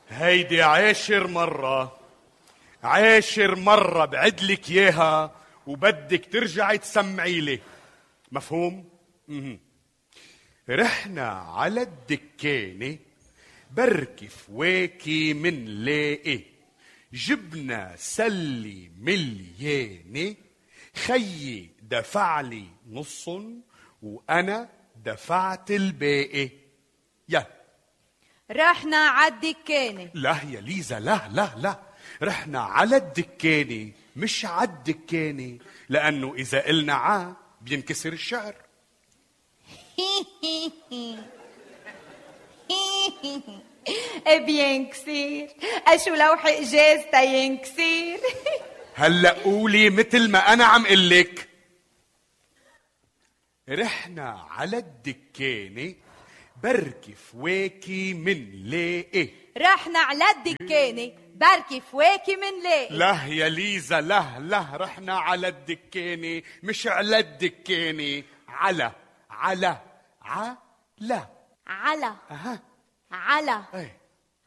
هيدي عاشر مرة بعدلك ياها وبدك ترجعي تسمعيلي. مفهوم؟ رحنا على الدكانة بركي فواكي منلاقي، جبنا سلي مليانة، خيي دفعلي نص وأنا دفعت الباقي. يا رحنا على الدكانة. لا يا ليزا، لا رحنا على الدكانة مش على الدكانة، لأنه إذا قلنا عا بينكسر الشعر. بينكسر. أشو لوح إجازتا ينكسر. هلأ قولي مثل ما أنا عم قلك. رحنا على الدكانة بركي فواكي منلاقي. رحنا على الدكانة بركي فواكي منلاقي. لا يا ليزا، لا رحنا على الدكانة مش على الدكانة. على أها على ايه